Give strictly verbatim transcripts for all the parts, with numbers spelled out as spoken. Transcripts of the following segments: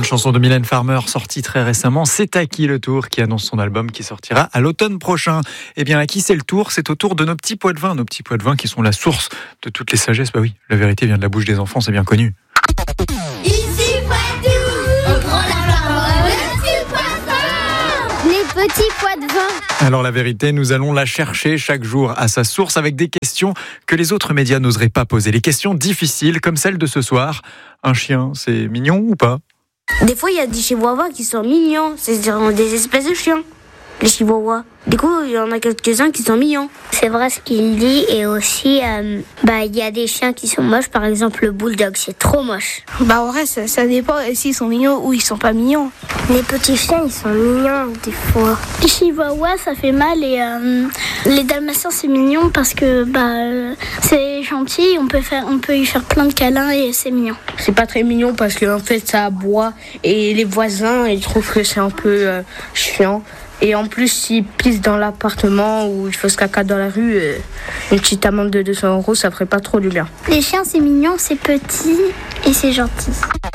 chanson de Mylène Farmer sortie très récemment. C'est à qui le tour, qui annonce son album qui sortira à l'automne prochain. Eh bien, à qui c'est le tour? C'est au tour de nos petits pois de vin. Nos petits pois de vin qui sont la source de toutes les sagesses. Bah oui, la vérité vient de la bouche des enfants, c'est bien connu. Ici Poitou, on prend la parole, le petit pois de vin. Les petits pois de vin. Alors la vérité, nous allons la chercher chaque jour à sa source avec des questions que les autres médias n'oseraient pas poser. Les questions difficiles comme celle de ce soir. Un chien, c'est mignon ou pas? Des fois, il y a des chihuahuas qui sont mignons. C'est des espèces de chiens, les chihuahuas. Du coup, il y en a quelques-uns qui sont mignons. C'est vrai ce qu'il dit. Et aussi, euh, bah, il y a des chiens qui sont moches. Par exemple, le bulldog, c'est trop moche. Bah, en vrai, ça, ça dépend s'ils sont mignons ou ils sont pas mignons. Les petits chiens, ils sont mignons, des fois. Les chihuahuas, ça fait mal. Et euh, les dalmatiens, c'est mignon parce que bah, c'est gentil. On peut, faire, on peut y faire plein de câlins et c'est mignon. C'est pas très mignon parce qu'en fait, ça aboie. Et les voisins, ils trouvent que c'est un peu euh, chiant. Et en plus, s'ils pissent dans l'appartement ou ils font ce caca dans la rue, euh, une petite amende de deux cents euros, ça ferait pas trop du bien. Les chiens, c'est mignon, c'est petit et c'est gentil.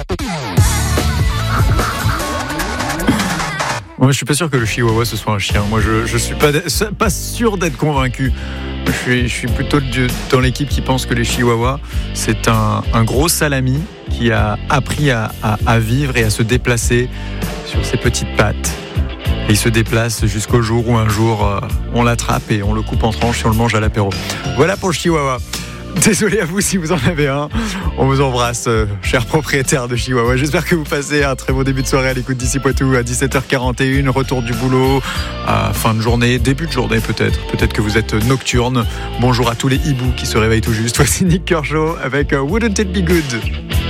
Moi, je suis pas sûr que le chihuahua ce soit un chien. Moi, je, je suis pas, pas sûr d'être convaincu. Je suis, je suis plutôt dans l'équipe qui pense que les chihuahuas, c'est un, un gros salami qui a appris à, à, à vivre et à se déplacer sur ses petites pattes. Et il se déplace jusqu'au jour où un jour euh, on l'attrape et on le coupe en tranches et on le mange à l'apéro. Voilà pour le chihuahua. Désolé à vous si vous en avez un. On vous embrasse, euh, chers propriétaires de chihuahua. J'espère que vous passez un très bon début de soirée à l'écoute d'Ici Poitou à dix-sept heures quarante et un. Retour du boulot, à fin de journée, début de journée peut-être. Peut-être que vous êtes nocturne. Bonjour à tous les hiboux qui se réveillent tout juste. Voici Nick Kershaw avec Wouldn't It Be Good.